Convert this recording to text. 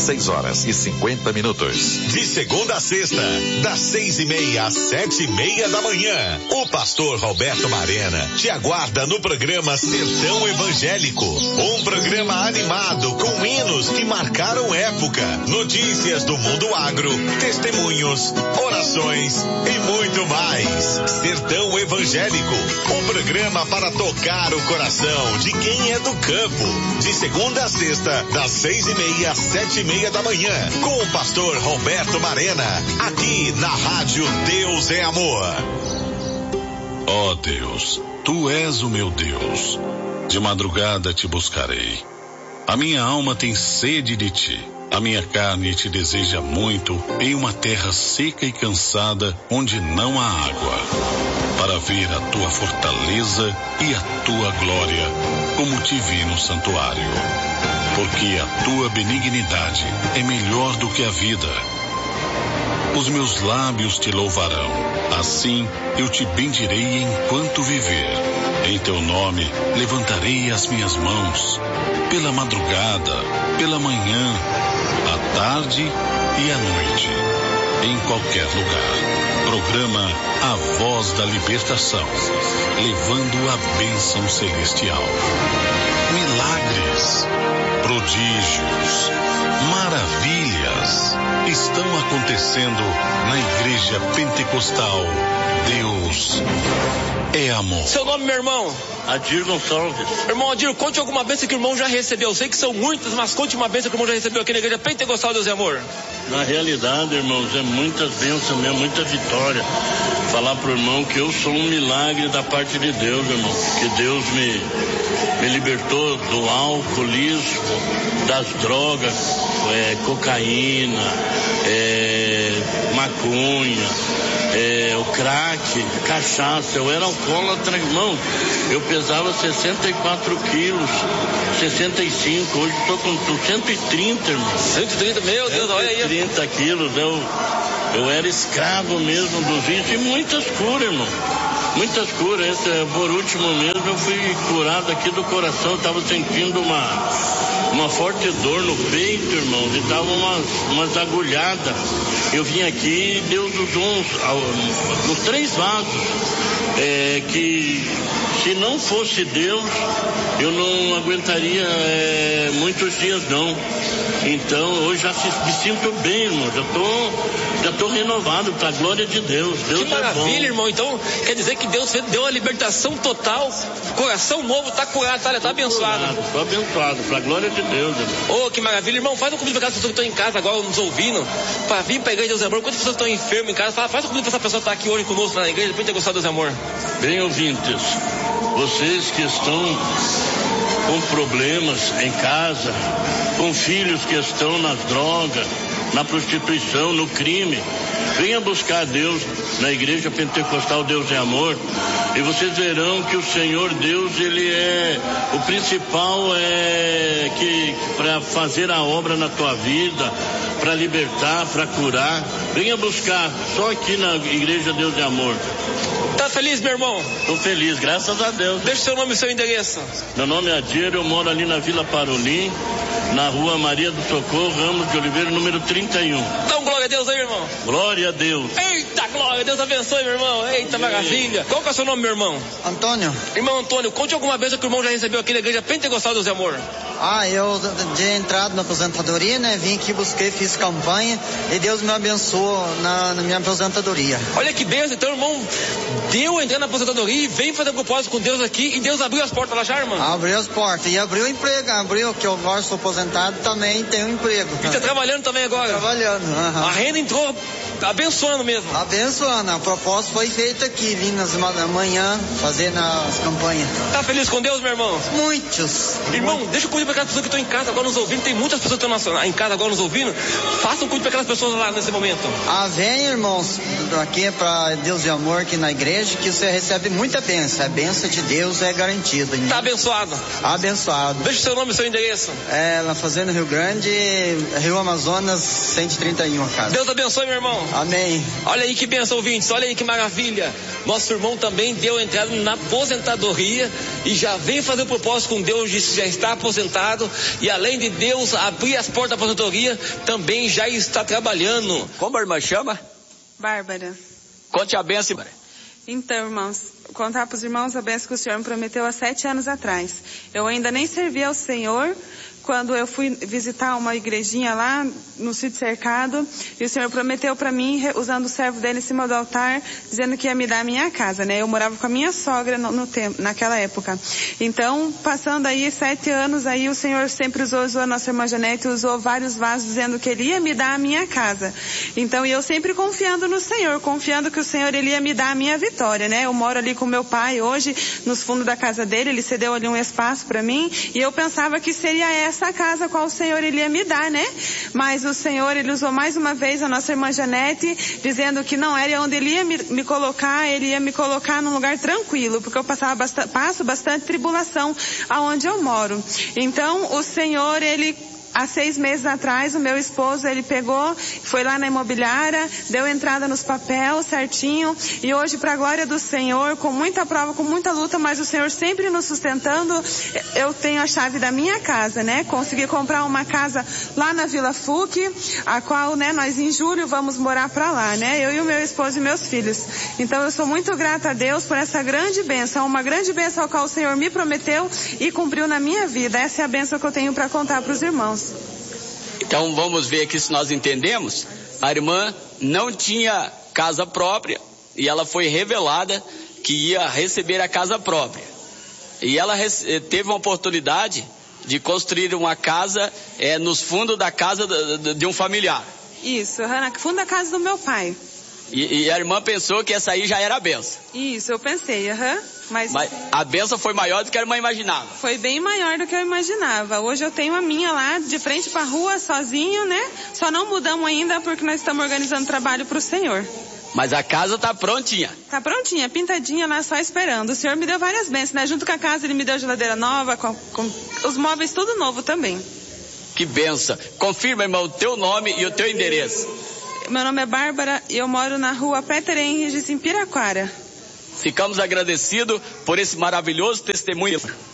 6h50. De segunda a sexta, das 6:30 às 7:30 da manhã, o pastor Roberto Marena te aguarda no programa Sertão Evangélico. Um programa animado com hinos que marcaram época, notícias do mundo agro, testemunhos, orações e muito mais. Sertão Evangélico, um programa para tocar o coração de quem é do campo. De segunda a sexta, das 6:30 às 7:30 da manhã, com o pastor Roberto Marena, aqui na Rádio Deus é Amor. Ó Deus, Tu és o meu Deus. De madrugada te buscarei. A minha alma tem sede de Ti. A minha carne te deseja muito em uma terra seca e cansada, onde não há água, para ver a Tua fortaleza e a Tua glória, como te vi no santuário. Porque a Tua benignidade é melhor do que a vida. Os meus lábios te louvarão, assim eu te bendirei enquanto viver. Em Teu nome levantarei as minhas mãos, pela madrugada, pela manhã, à tarde e à noite, em qualquer lugar. Programa A Voz da Libertação, levando a bênção celestial. Milagres, prodígios, maravilhas estão acontecendo na Igreja Pentecostal. Deus é amor. Seu nome, meu irmão? Adir Gonçalves. Irmão Adir, conte alguma bênção que o irmão já recebeu. Eu sei que são muitas, mas conte uma bênção que o irmão já recebeu aqui na Igreja Pentecostal Deus é Amor. Na realidade, irmãos, é muitas bênçãos mesmo, muita vitória. Falar pro irmão que eu sou um milagre da parte de Deus, irmão. Que Deus me libertou do alcoolismo, das drogas, cocaína, maconha, o crack, cachaça. Eu era alcoólatra, irmão. Eu pesava 64 quilos, 65. Hoje estou com 130, irmão. 130, meu Deus, olha aí. 130 quilos. Eu era escravo mesmo dos vícios e muitas curas, irmão. Muitas curas. Por último mesmo, eu fui curado aqui do coração. Eu estava sentindo uma forte dor no peito, irmão, e dava umas agulhadas. Eu vim aqui e Deus usou uns 3 vasos, que se não fosse Deus, eu não aguentaria muitos dias não. Então, hoje já me sinto bem, irmão, já tô renovado para a glória de Deus. Deus que maravilha, é bom. irmão. Então, quer dizer que Deus deu a libertação total, coração novo, tá curado, tá abençoado. Tô abençoado, para a glória de Deus, irmão. Oh, que maravilha, irmão. Faz um convite para aquelas pessoas que estão em casa agora nos ouvindo, para vir para a Igreja Deus é Amor. Quantas pessoas estão enfermas em casa? Faz um convite para essa pessoa que está aqui hoje conosco na Igreja Pentecostal Deus é Amor. Bem, ouvintes, vocês que estão com problemas em casa, com filhos que estão nas drogas, na prostituição, no crime, venha buscar Deus na Igreja Pentecostal Deus é Amor, e vocês verão que o Senhor Deus, ele é o principal, que para fazer a obra na tua vida, para libertar, para curar. Venha buscar só aqui na Igreja Deus é Amor. Tá feliz, meu irmão? Tô feliz, graças a Deus. Deixa o seu nome e o seu endereço. Meu nome é Adir, eu moro ali na Vila Parolim, na rua Maria do Socorro, Ramos de Oliveira, número 31. Dá um glória a Deus aí, irmão. Glória a Deus. Eita, glória, Deus abençoe, meu irmão. Eita, maravilha. Qual que é o seu nome, meu irmão? Antônio. Irmão Antônio, conte alguma vez que o irmão já recebeu aqui na Igreja Pentecostal Deus é Amor. Eu tinha entrado na aposentadoria, né? Vim aqui, busquei, fiz campanha e Deus me abençoou na minha aposentadoria. Olha que benção, então, irmão, deu entrar na aposentadoria e veio fazer propósito com Deus aqui e Deus abriu as portas lá já, irmão? Abriu as portas e abriu o emprego, que eu agora sou aposentado, também tenho um emprego. E tá trabalhando também agora? Trabalhando, A renda entrou abençoando mesmo? Abençoando, a proposta foi feita aqui, vim nas manhã fazer nas campanhas. Tá feliz com Deus, meu irmão? Muitos. Irmão, deixa eu cuidar para aquelas pessoas que estão em casa agora nos ouvindo, tem muitas pessoas que estão em casa agora nos ouvindo, façam cuidado para aquelas pessoas lá nesse momento. Vem, irmãos, aqui para Deus e Amor, aqui na igreja, que você recebe muita bênção, a bênção de Deus é garantida. Tá abençoado? Abençoado. Deixa o seu nome e seu endereço. Na Fazenda Rio Grande, Rio Amazonas, 131 a casa. Deus abençoe, meu irmão. Amém. Olha aí que bênção, ouvintes, olha aí que maravilha. Nosso irmão também deu entrada na aposentadoria e já vem fazer o propósito com Deus, disse já está aposentado e além de Deus abrir as portas da aposentadoria, também já está trabalhando. Como a irmã chama? Bárbara. Conte a bênção. Então, irmãos, contar para os irmãos a bênção que o Senhor me prometeu há 7 anos atrás. Eu ainda nem servia ao Senhor quando eu fui visitar uma igrejinha lá no sítio cercado, e o Senhor prometeu para mim, usando o servo dele em cima do altar, dizendo que ia me dar a minha casa, né? Eu morava com a minha sogra naquela época. Então, passando aí 7 anos, aí o Senhor sempre usou a nossa irmã Janete, usou vários vasos dizendo que ele ia me dar a minha casa. Então, e eu sempre confiando no Senhor, confiando que o Senhor ele ia me dar a minha vitória, né? Eu moro ali com meu pai hoje, nos fundos da casa dele, ele cedeu ali um espaço para mim, e eu pensava que seria essa casa qual o Senhor ele ia me dar, né? Mas o Senhor, ele usou mais uma vez a nossa irmã Janete, dizendo que não era onde ele ia me colocar, ele ia me colocar num lugar tranquilo, porque eu passo bastante tribulação aonde eu moro. Então, o Senhor, ele... Há 6 meses atrás, o meu esposo, ele pegou, foi lá na imobiliária, deu entrada nos papéis certinho, e hoje, para a glória do Senhor, com muita prova, com muita luta, mas o Senhor sempre nos sustentando, eu tenho a chave da minha casa, né? Consegui comprar uma casa lá na Vila Fuc, a qual, né, nós em julho vamos morar para lá, né? Eu e o meu esposo e meus filhos. Então, eu sou muito grata a Deus por essa grande bênção, uma grande bênção a qual o Senhor me prometeu e cumpriu na minha vida. Essa é a bênção que eu tenho para contar para os irmãos. Então vamos ver aqui se nós entendemos. A irmã não tinha casa própria e ela foi revelada que ia receber a casa própria. E ela teve uma oportunidade de construir uma casa nos fundos da casa de um familiar. Isso, no fundo da casa do meu pai. E a irmã pensou que essa aí já era a benção. Isso, eu pensei, Mas a benção foi maior do que a irmã imaginava. Foi bem maior do que eu imaginava. Hoje eu tenho a minha lá, de frente para a rua, sozinho, né? Só não mudamos ainda porque nós estamos organizando trabalho para o Senhor. Mas a casa tá prontinha. Tá prontinha, pintadinha lá, só esperando. O Senhor me deu várias bênçãos, né? Junto com a casa, Ele me deu geladeira nova, com os móveis tudo novo também. Que benção. Confirma, irmão, o teu nome e o teu endereço. Meu nome é Bárbara e eu moro na rua Peter Henriques, em Piraquara. Ficamos agradecidos por esse maravilhoso testemunho.